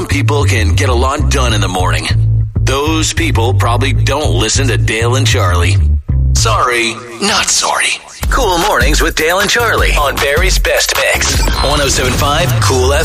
some people can get a lot done in the morning. Those people probably don't listen to Dale and Charlie. Sorry, not sorry. Cool Mornings with Dale and Charlie on Barry's Best Mix. 107.5 Cool FM.